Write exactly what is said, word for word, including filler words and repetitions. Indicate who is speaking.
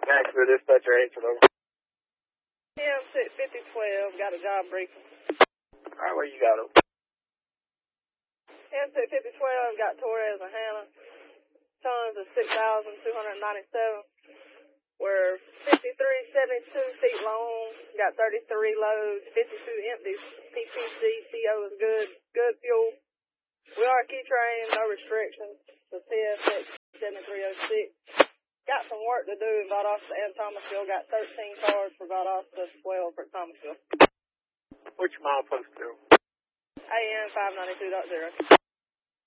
Speaker 1: Maxwell, dispatcher eight, hello.
Speaker 2: M six fifty twelve, got a job briefing.
Speaker 1: Alright, where you got him?
Speaker 2: M six fifty twelve, got Torres and Hannah. Tons of six thousand two hundred ninety-seven. We're fifty-three seventy-two feet long, got thirty-three loads, fifty-two empties. P P C, C O is good, good fuel. We are a key train, no restrictions. The C S X seventy-three oh six. Got some work to do in Valdosta and Thomasville. Got thirteen cars for Valdosta, twelve for Thomasville.
Speaker 1: What's your mile post to?
Speaker 2: A N five ninety-two point zero.